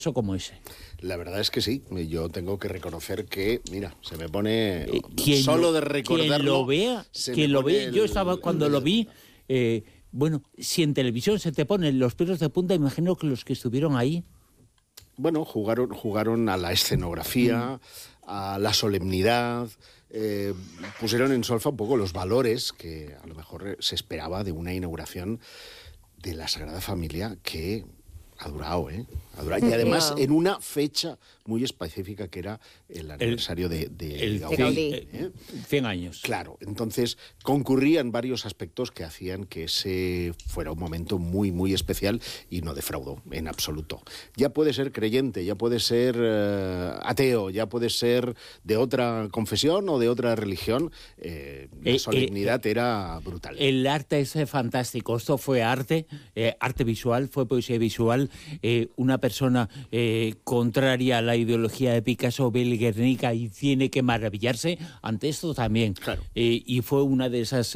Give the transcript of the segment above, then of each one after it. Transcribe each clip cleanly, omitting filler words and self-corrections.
como ese. La verdad es que sí, yo tengo que reconocer que, mira, se me pone solo de recordarlo. Quien lo vea, yo estaba cuando lo vi, bueno, si en televisión se te ponen los pelos de punta, imagino que los que estuvieron ahí. Bueno, jugaron a la escenografía, a la solemnidad, pusieron en solfa un poco los valores que a lo mejor se esperaba de una inauguración de la Sagrada Familia que ha durado, ha durado. Y además en una fecha muy específica que era el aniversario de Gaudí. 100 años. Claro, entonces concurrían varios aspectos que hacían que ese fuera un momento muy, muy especial y no defraudó en absoluto. Ya puede ser creyente, ya puede ser ateo, ya puede ser de otra confesión o de otra religión, la solemnidad era brutal. El arte es fantástico, esto fue arte visual, fue poesía visual. Una persona contraria a la ideología de Picasso ve el Guernica y tiene que maravillarse ante esto también. Claro. Y fue una de esas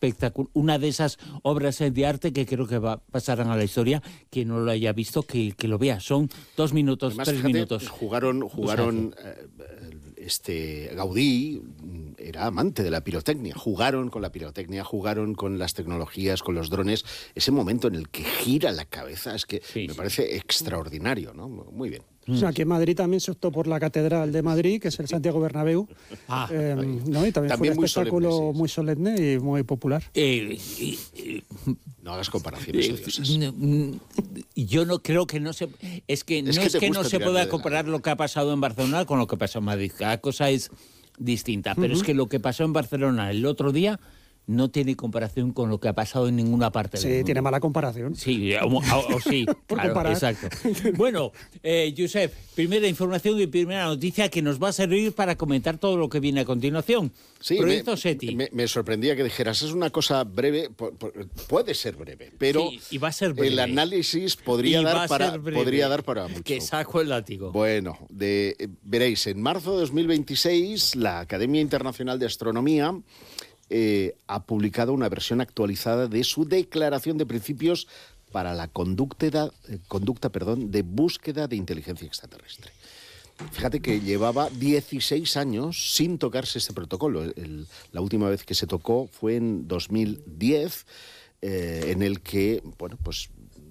obras de arte que creo que pasarán a la historia. Quien no lo haya visto, que lo vea. Son 2 minutos, además, 3 minutos. Jugaron Gaudí era amante de la pirotecnia. Jugaron con la pirotecnia, jugaron con las tecnologías, con los drones. Ese momento en el que gira la cabeza es que me parece extraordinario, ¿no? Muy bien. O sea, que en Madrid también se optó por la Catedral de Madrid, que es el Santiago Bernabéu. ¿no? Y también fue un espectáculo muy solemne y muy popular. No hagas comparaciones odiosas. Yo no creo que no se... Es que no se pueda comparar lo que ha pasado en Barcelona con lo que pasó en Madrid. Cada cosa es distinta. Pero es que lo que pasó en Barcelona el otro día no tiene comparación con lo que ha pasado en ninguna parte del mundo. Sí, tiene mala comparación. Sí, sí, claro, exacto. Bueno, Josep, primera información y primera noticia que nos va a servir para comentar todo lo que viene a continuación. Sí, Proyecto SETI. Me sorprendía que dijeras, es una cosa breve, puede ser breve, pero sí, y va a ser breve. El análisis podría dar para mucho. Que saco el látigo. Bueno, veréis, en marzo de 2026, la Academia Internacional de Astronomía ha publicado una versión actualizada de su Declaración de Principios para la conducta de búsqueda de inteligencia extraterrestre. Fíjate que llevaba 16 años sin tocarse este protocolo. La última vez que se tocó fue en 2010, en el que, bueno, pues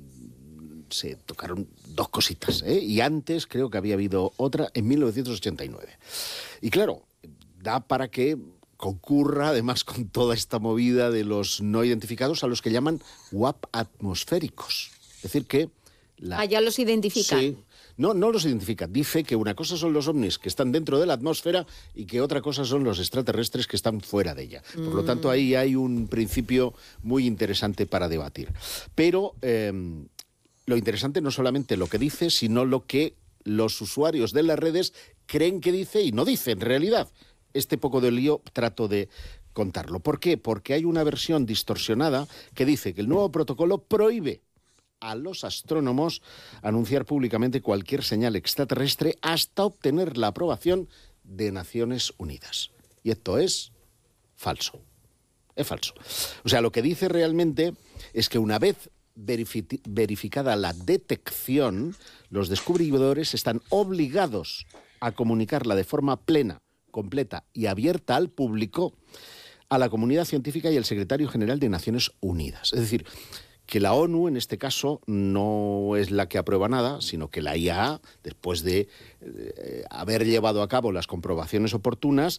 se tocaron 2 cositas, y antes creo que había habido otra en 1989. Y claro, da para que concurra además con toda esta movida de los no identificados a los que llaman WAP atmosféricos. Es decir que... ya los identifican. Sí. No los identifica. Dice que una cosa son los ovnis que están dentro de la atmósfera y que otra cosa son los extraterrestres que están fuera de ella. Por lo tanto, ahí hay un principio muy interesante para debatir. Pero lo interesante no solamente lo que dice, sino lo que los usuarios de las redes creen que dice y no dice en realidad. Este poco de lío trato de contarlo. ¿Por qué? Porque hay una versión distorsionada que dice que el nuevo protocolo prohíbe a los astrónomos anunciar públicamente cualquier señal extraterrestre hasta obtener la aprobación de Naciones Unidas. Y esto es falso. Es falso. O sea, lo que dice realmente es que una vez verificada la detección, los descubridores están obligados a comunicarla de forma plena, completa y abierta al público, a la comunidad científica y al secretario general de Naciones Unidas. Es decir, que la ONU, en este caso, no es la que aprueba nada, sino que la IAA, después de haber llevado a cabo las comprobaciones oportunas,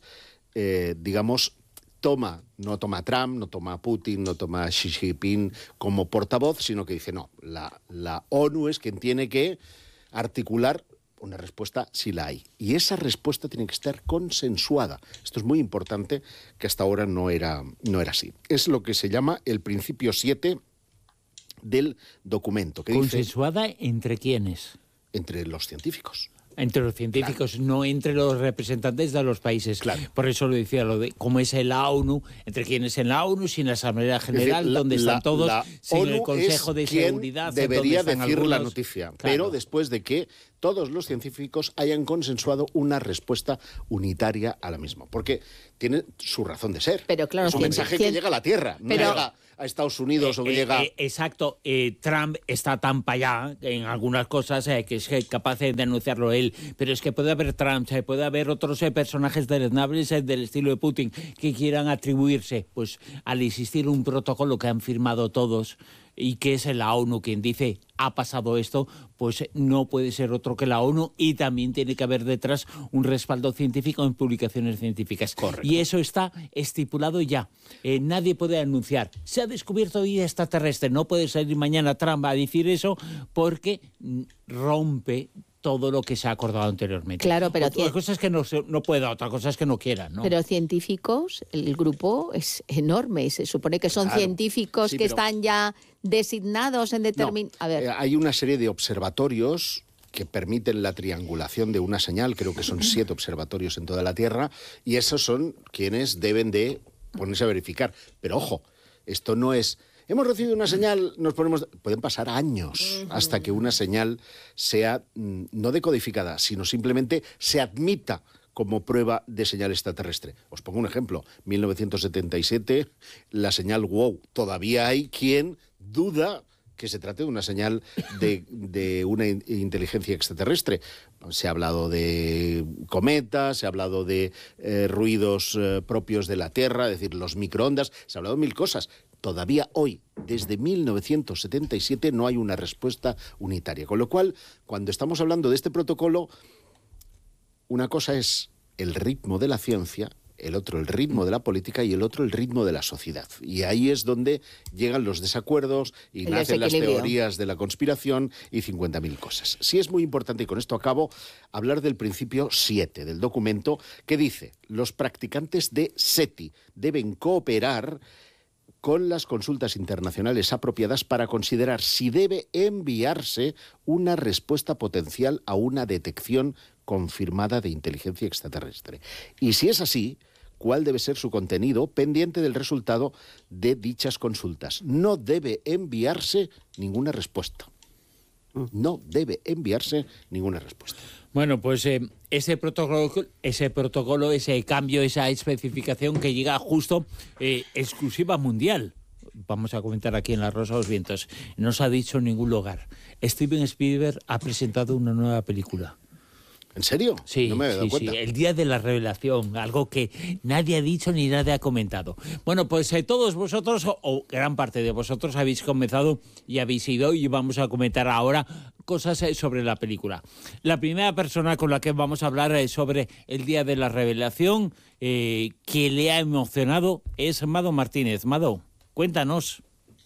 no toma a Trump, no toma a Putin, no toma a Xi Jinping como portavoz, sino que dice, no, la ONU es quien tiene que articular una respuesta si la hay. Y esa respuesta tiene que estar consensuada. Esto es muy importante, que hasta ahora no era así. Es lo que se llama el principio 7 del documento. Que ¿Consensuada dice, entre quiénes? Entre los científicos. Entre los científicos, claro. No entre los representantes de los países. Claro. Por eso lo decía, lo de cómo es en la ONU, entre quiénes en la ONU, sin la Asamblea General, donde están todos, sin el Consejo de Seguridad. Debería decir la noticia, claro. Pero después de que todos los científicos hayan consensuado una respuesta unitaria a la misma. Porque tiene su razón de ser. Pero claro, es un mensaje que llega a la Tierra, no llega a Estados Unidos o que llega... Exacto. Trump está tan para allá en algunas cosas que es capaz de denunciarlo él. Pero es que puede haber Trump, puede haber otros personajes deleznables del estilo de Putin que quieran atribuirse, pues al existir un protocolo que han firmado todos y que es la ONU quien dice ha pasado esto, pues no puede ser otro que la ONU, y también tiene que haber detrás un respaldo científico en publicaciones científicas. Correcto. Y eso está estipulado ya. Nadie puede anunciar, se ha descubierto vida extraterrestre. No puede salir mañana Trump a decir eso porque rompe todo lo que se ha acordado anteriormente. Claro, pero otra cosa es que no pueda, otra cosa es que no quieran, ¿no? Pero científicos, el grupo es enorme. Se supone que son científicos que están ya designados en determinado... No, hay una serie de observatorios que permiten la triangulación de una señal, creo que son 7 observatorios en toda la Tierra, y esos son quienes deben de ponerse a verificar. Pero ojo, esto no es... Hemos recibido una señal, pueden pasar años hasta que una señal sea no decodificada, sino simplemente se admita como prueba de señal extraterrestre. Os pongo un ejemplo. 1977, la señal WOW. Todavía hay quien duda que se trate de una señal de una inteligencia extraterrestre. Se ha hablado de cometas, se ha hablado de ruidos propios de la Tierra, es decir, los microondas, se ha hablado de 1000 cosas. Todavía hoy, desde 1977, no hay una respuesta unitaria. Con lo cual, cuando estamos hablando de este protocolo, una cosa es el ritmo de la ciencia, el otro el ritmo de la política y el otro el ritmo de la sociedad. Y ahí es donde llegan los desacuerdos y nacen las teorías de la conspiración y 50.000 cosas. Sí es muy importante, y con esto acabo, hablar del principio 7 del documento, que dice: los practicantes de SETI deben cooperar con las consultas internacionales apropiadas para considerar si debe enviarse una respuesta potencial a una detección confirmada de inteligencia extraterrestre. Y si es así, ¿cuál debe ser su contenido pendiente del resultado de dichas consultas? No debe enviarse ninguna respuesta. No debe enviarse ninguna respuesta. Bueno, pues ese protocolo, ese cambio, esa especificación que llega justo exclusiva mundial. Vamos a comentar aquí en La Rosa de los Vientos. No se ha dicho en ningún lugar. Steven Spielberg ha presentado una nueva película. ¿En serio? Sí, no me había dado cuenta. Sí, el día de la revelación, algo que nadie ha dicho ni nadie ha comentado. Bueno, pues todos vosotros, o gran parte de vosotros, habéis comenzado y habéis ido, y vamos a comentar ahora cosas sobre la película. La primera persona con la que vamos a hablar sobre el día de la revelación, que le ha emocionado, es Mado Martínez. Mado, cuéntanos.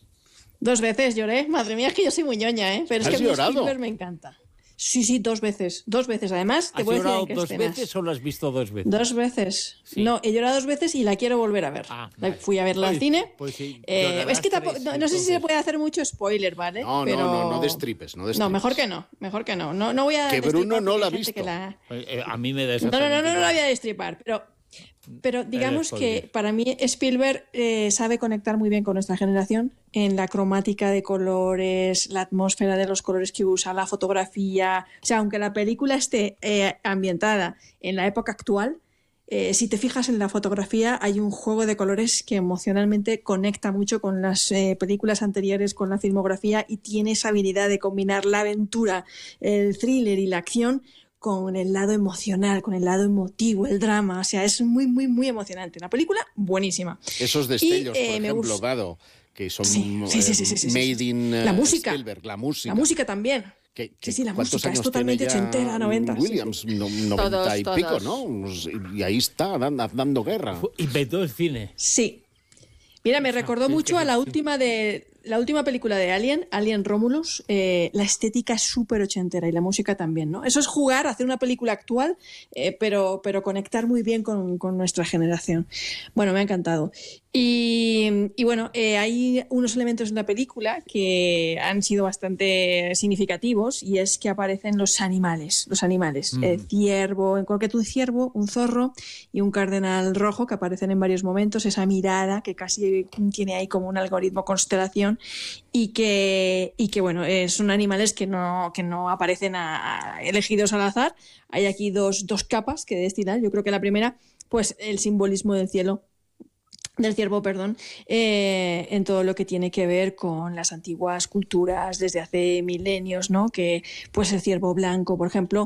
2 veces lloré. Madre mía, es que yo soy muy ñoña, ¿eh? Pero es que a mí Spielberg me encanta. Sí, 2 veces. 2 veces. Además, te voy a decir en qué escenas. ¿Has llorado 2 veces o lo has visto 2 veces? 2 veces. Sí. No, he llorado 2 veces y la quiero volver a ver. Vale. Fui a verla al cine. Pues sí, es que tampoco, no sé si se puede hacer mucho spoiler, ¿vale? No destripes, No, mejor que no. No voy a... Que Bruno no la ha visto. A mí me da No la voy a destripar, pero digamos que para mí Spielberg sabe conectar muy bien con nuestra generación en la cromática de colores, la atmósfera de los colores que usa, la fotografía. O sea, aunque la película esté ambientada en la época actual, si te fijas en la fotografía hay un juego de colores que emocionalmente conecta mucho con las películas anteriores, con la filmografía, y tiene esa habilidad de combinar la aventura, el thriller y la acción con el lado emocional, con el lado emotivo, el drama. O sea, es muy, muy, muy emocionante. Una película buenísima. Esos destellos, por ejemplo, Gado, que son made in la música. Spielberg, la música. La música también. Sí, la música es totalmente ochentera, 90. Williams, 90 y pico, ¿no? Y ahí está, dando guerra. Inventó el cine. Sí. Mira, me recordó mucho a la última película de Alien Romulus. La estética es súper ochentera y la música también, ¿no? Eso es jugar, hacer una película actual, pero conectar muy bien con nuestra generación. Bueno, me ha encantado. Y bueno, hay unos elementos en la película que han sido bastante significativos, y es que aparecen los animales. Ciervo, en concreto un ciervo, un zorro y un cardenal rojo, que aparecen en varios momentos. Esa mirada que casi tiene ahí como un algoritmo constelación, perdón, y que bueno, son animales que no aparecen elegidos al azar. Hay aquí dos capas que destilar. Yo creo que la primera, pues el simbolismo del ciervo, en todo lo que tiene que ver con las antiguas culturas desde hace milenios, ¿no? Que pues el ciervo blanco, por ejemplo,